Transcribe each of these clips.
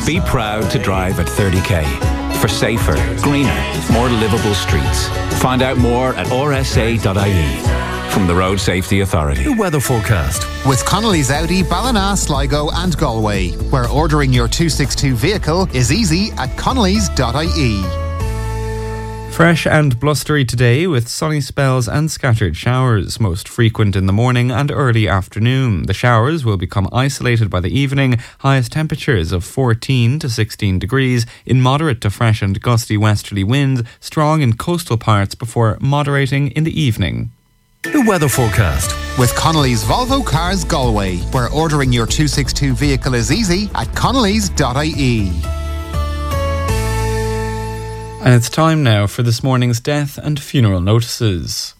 Be proud to drive at 30k. For safer, greener, more livable streets. Find out more at rsa.ie. From the Road Safety Authority. The weather forecast. With Connolly's Audi, Ballina, Sligo and Galway, where ordering your 262 vehicle is easy at connellys.ie. Fresh and blustery today with sunny spells and scattered showers, most frequent in the morning and early afternoon. The showers will become isolated by the evening, highest temperatures of 14 to 16 degrees in moderate to fresh and gusty westerly winds, strong in coastal parts before moderating in the evening. The weather forecast. With Connolly's Volvo Cars Galway, where ordering your 262 vehicle is easy at connellys.ie. And it's time now for this morning's death and funeral notices.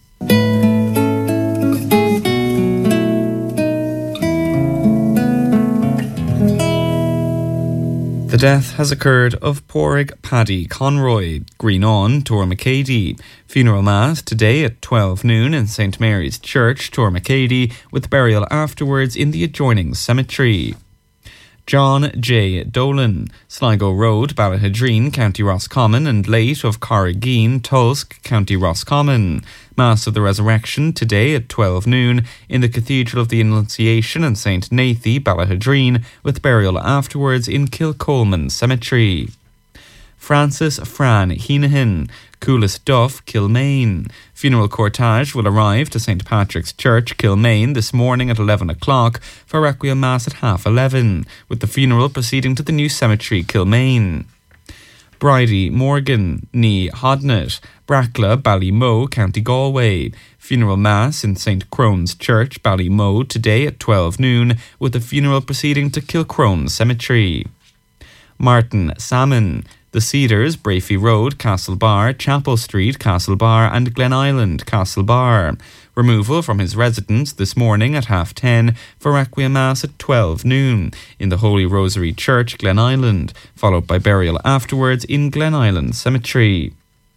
The death has occurred of Porrig Paddy Conroy, Greenawn, Tormacady. Funeral mass today at 12 noon in St Mary's Church, Tormacady, with burial afterwards in the adjoining cemetery. John J. Dolan, Sligo Road, Ballahadreen, County Roscommon, and late of Corrigan, Tulsk, County Roscommon. Mass of the Resurrection today at 12 noon in the Cathedral of the Annunciation and St Nathy, Ballahadreen, with burial afterwards in Kilcolman Cemetery. Francis Fran Heenahan, Coolis Duff, Kilmaine. Funeral cortege will arrive to St Patrick's Church, Kilmaine, this morning at 11 o'clock for Requiem Mass at 11:30, with the funeral proceeding to the new cemetery, Kilmaine. Bridie Morgan, Nee Hodnett, Brackla, Ballymoe, County Galway. Funeral Mass in St Crone's Church, Ballymoe, today at 12 noon, with the funeral proceeding to Kilcrone Cemetery. Martin Salmon, The Cedars, Brafey Road, Castlebar, Chapel Street, Castlebar and Glen Island, Castlebar. Removal from his residence this morning at 10:30 for Requiem Mass at 12 noon in the Holy Rosary Church, Glen Island, followed by burial afterwards in Glen Island Cemetery.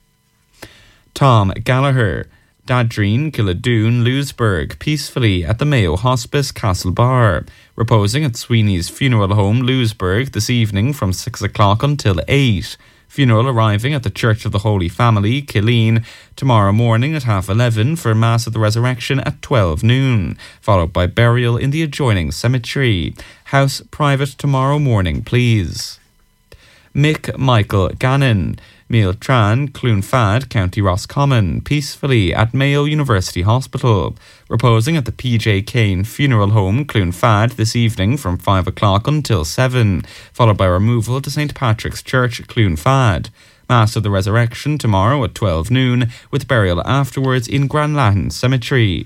Tom Gallagher, Dadreen, Killadoon, Louisburg, peacefully at the Mayo Hospice, Castlebar. Reposing at Sweeney's Funeral Home, Louisburg, this evening from 6 o'clock until 8. Funeral arriving at the Church of the Holy Family, Killeen, tomorrow morning at 11:30 for Mass of the Resurrection at 12 noon, followed by burial in the adjoining cemetery. House private tomorrow morning, please. Mick Michael Gannon, Meal Tran, Cloonfad, County Roscommon, peacefully at Mayo University Hospital. Reposing at the PJ Kane Funeral Home, Cloonfad, this evening from 5 o'clock until 7, followed by removal to St Patrick's Church, Cloonfad. Mass of the Resurrection tomorrow at 12 noon, with burial afterwards in Granlatin Cemetery.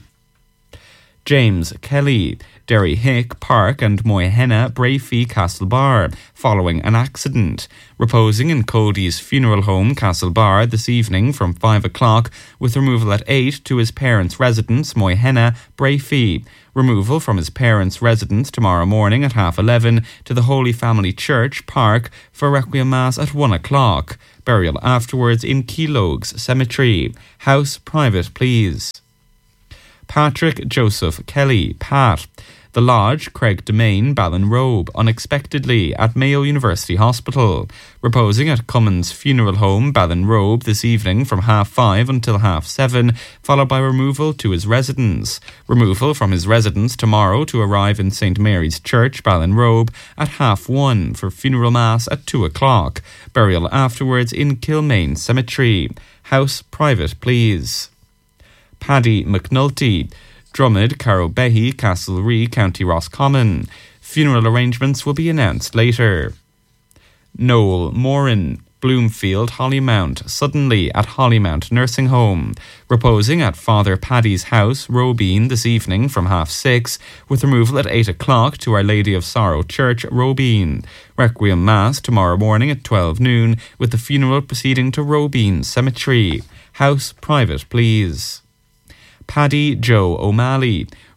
James Kelly, Derry Hick, Park and Moyhenna, Brafey, Castlebar, following an accident. Reposing in Cody's Funeral Home, Castlebar, this evening from 5 o'clock, with removal at 8 to his parents' residence, Moyhenna, Brafey. Removal from his parents' residence tomorrow morning at 11:30 to the Holy Family Church, Park, for Requiem Mass at 1 o'clock. Burial afterwards in Keelogues Cemetery. House private, please. Patrick Joseph Kelly, Pat. The Lodge, Craig Domain, Ballinrobe, unexpectedly at Mayo University Hospital. Reposing at Cummins Funeral Home, Ballinrobe, this evening from 5:30 until 7:30, followed by removal to his residence. Removal from his residence tomorrow to arrive in St Mary's Church, Ballinrobe, at 1:30 for funeral mass at 2 o'clock. Burial afterwards in Kilmaine Cemetery. House private, please. Paddy McNulty, Drummond, Carrowbehy, Castlerea, County Roscommon. Funeral arrangements will be announced later. Noel Moran, Bloomfield, Hollymount, suddenly at Hollymount Nursing Home. Reposing at Father Paddy's house, Robeen, this evening from 6:30, with removal at 8 o'clock to Our Lady of Sorrow Church, Robeen. Requiem Mass tomorrow morning at 12 noon, with the funeral proceeding to Robeen Cemetery. House private, please. Paddy Joe O'Malley,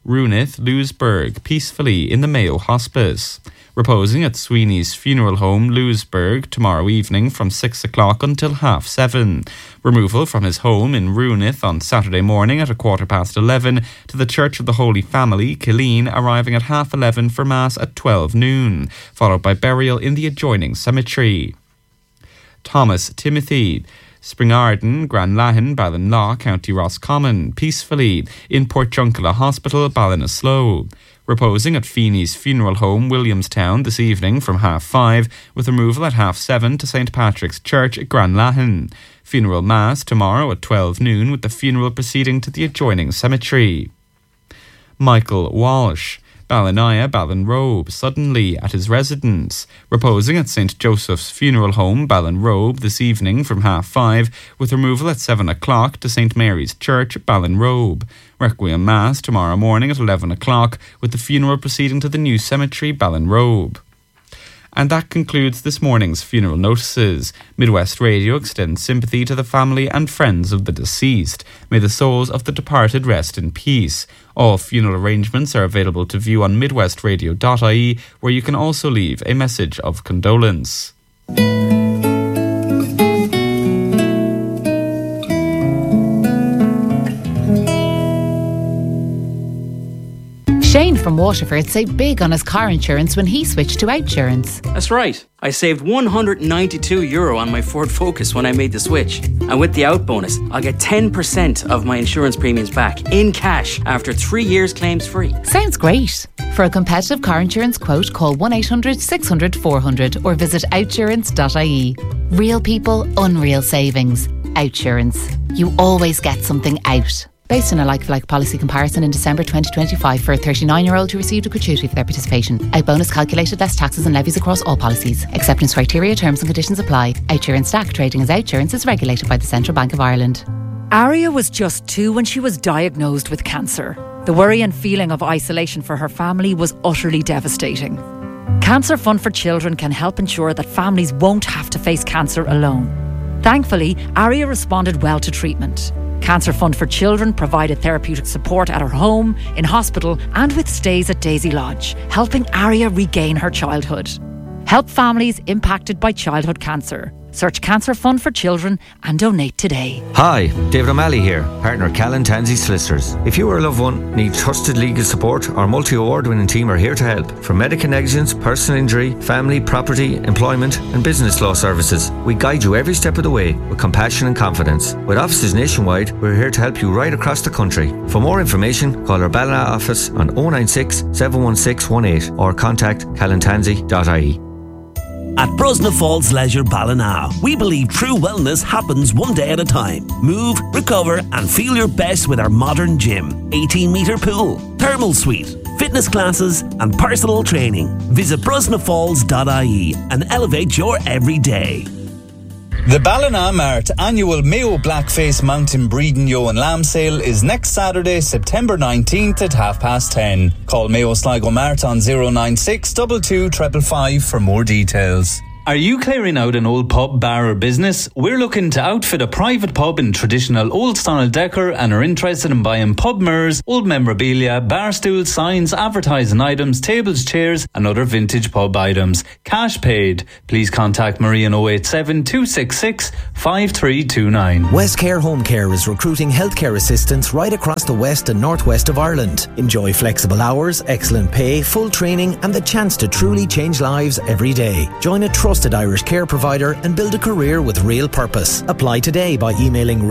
Runith Louisburg, peacefully in the Mayo Hospice. Reposing at Sweeney's Funeral Home, Louisburg, tomorrow evening from 6 o'clock until 7:30. Removal from his home in Runith on Saturday morning at 11:15 to the Church of the Holy Family, Killeen, arriving at 11:30 for Mass at 12 noon, followed by burial in the adjoining cemetery. Thomas Timothy, Springarden, Granlahan, Ballinlaw, County Roscommon, peacefully in Portjunkella Hospital, Ballinasloe. Reposing at Feeney's Funeral Home, Williamstown, this evening from 5:30, with removal at 7:30 to St. Patrick's Church, Granlahan. Funeral Mass tomorrow at 12 noon, with the funeral proceeding to the adjoining cemetery. Michael Walsh, Ballinaya, Ballinrobe, suddenly at his residence. Reposing at St. Joseph's Funeral Home, Ballinrobe, this evening from 5:30, with removal at 7 o'clock to St. Mary's Church, Ballinrobe. Requiem Mass tomorrow morning at 11 o'clock, with the funeral proceeding to the new cemetery, Ballinrobe. And that concludes this morning's funeral notices. Midwest Radio extends sympathy to the family and friends of the deceased. May the souls of the departed rest in peace. All funeral arrangements are available to view on midwestradio.ie, where you can also leave a message of condolence. Shane from Waterford saved big on his car insurance when he switched to Outsurance. That's right. I saved €192 on my Ford Focus when I made the switch. And with the out bonus, I'll get 10% of my insurance premiums back in cash after 3 years claims free. Sounds great. For a competitive car insurance quote, call 1-800 600 400 or visit outsurance.ie. Real people, unreal savings. Outsurance. You always get something out. Based on a like-for-like policy comparison in December 2025 for a 39-year-old who received a gratuity for their participation. Out bonus calculated less taxes and levies across all policies. Acceptance criteria, terms and conditions apply. Outsurance DAC trading as Outsurance is regulated by the Central Bank of Ireland. Aria was just 2 when she was diagnosed with cancer. The worry and feeling of isolation for her family was utterly devastating. Cancer Fund for Children can help ensure that families won't have to face cancer alone. Thankfully, Aria responded well to treatment. Cancer Fund for Children provided therapeutic support at her home, in hospital and with stays at Daisy Lodge, helping Aria regain her childhood. Help families impacted by childhood cancer. Search Cancer Fund for Children and donate today. Hi, David O'Malley here, partner Callan Tansey Solicitors. If you or a loved one need trusted legal support, our multi-award-winning team are here to help. From medical negligence, personal injury, family, property, employment and business law services, we guide you every step of the way with compassion and confidence. With offices nationwide, we're here to help you right across the country. For more information, call our Ballina office on 096 716 18 or contact callantansey.ie. At Brosna Falls Leisure Ballina, we believe true wellness happens one day at a time. Move, recover and feel your best with our modern gym, 18-metre pool, thermal suite, fitness classes and personal training. Visit brosnafalls.ie and elevate your everyday. The Ballina Mart annual Mayo Blackface Mountain Breeding Yo and Lamb Sale is next Saturday, September 19th at 10:30. Call Mayo Sligo Mart on 096 22 555 for more details. Are you clearing out an old pub, bar or business? We're looking to outfit a private pub in traditional old-style decor and are interested in buying pub mirrors, old memorabilia, bar stools, signs, advertising items, tables, chairs and other vintage pub items. Cash paid. Please contact Marie on 087 266 5329. Westcare Home Care is recruiting healthcare assistants right across the west and northwest of Ireland. Enjoy flexible hours, excellent pay, full training and the chance to truly change lives every day. Join a trusted Irish care provider and build a career with real purpose. Apply today by emailing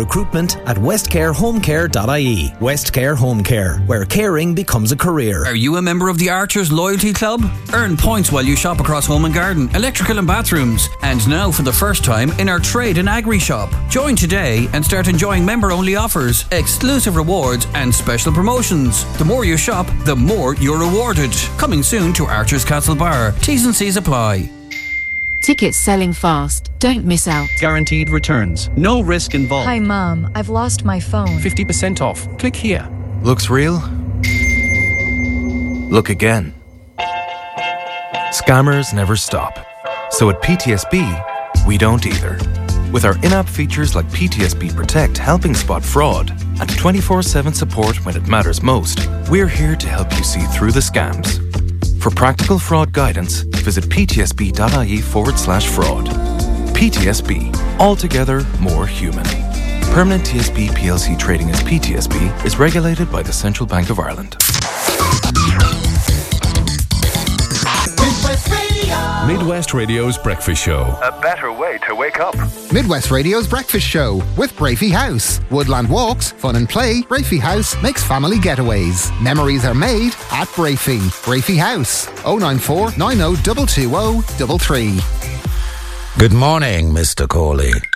recruitment@westcarehomecare.ie. Westcare Home Care, where caring becomes a career. Are you a member of the Archers Loyalty Club? Earn points while you shop across home and garden, electrical and bathrooms. And now for the first time in our trade and agri shop. Join today and start enjoying member-only offers, exclusive rewards and special promotions. The more you shop, the more you're rewarded. Coming soon to Archers Castle Bar. T's and C's apply. Tickets selling fast. Don't miss out. Guaranteed returns. No risk involved. Hi, Mom. I've lost my phone. 50% off. Click here. Looks real? Look again. Scammers never stop. So at PTSB, we don't either. with our in-app features like PTSB Protect helping spot fraud and 24/7 support when it matters most. We're here to help you see through the scams. For practical fraud guidance, visit ptsb.ie/fraud. PTSB, altogether more human. Permanent TSB PLC trading as PTSB is regulated by the Central Bank of Ireland. Midwest Radio's Breakfast Show. A better way to wake up. Midwest Radio's Breakfast Show with Brafey House. Woodland walks, fun and play. Brafey House makes family getaways. Memories are made at Brafey. Brafey House. 094 90 220 33. Good morning, Mr. Corley.